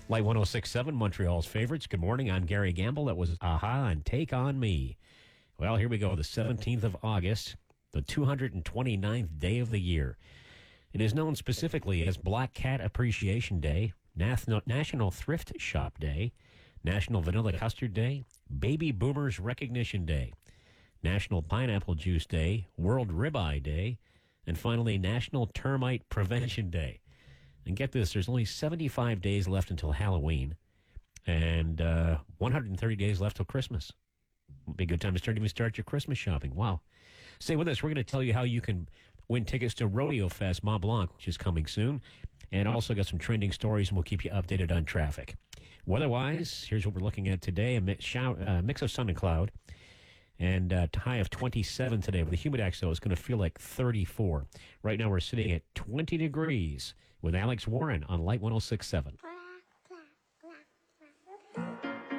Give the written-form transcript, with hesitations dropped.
Light 106.7, Montreal's favorites. Good morning. I'm Gary Gamble. That was Aha and Take On Me. Well, here we go. The 17th of August, the 229th day of the year. It is known specifically as Black Cat Appreciation Day, National Thrift Shop Day, National Vanilla Custard Day, Baby Boomers Recognition Day, National Pineapple Juice Day, World Ribeye Day, and finally National Termite Prevention Day. And get this, there's only 75 days left until Halloween and 130 days left till Christmas. Be a good time to start your Christmas shopping. Wow. Stay with us. We're going to tell you how you can win tickets to Rodeo Fest Mont Blanc, which is coming soon. And also got some trending stories, and we'll keep you updated on traffic. Weather-wise, here's what we're looking at today. A mix of sun and cloud. And a high of 27 today. With the humidex, though, it's going to feel like 34. Right now, we're sitting at 20 degrees with Alex Warren on Light 106.7.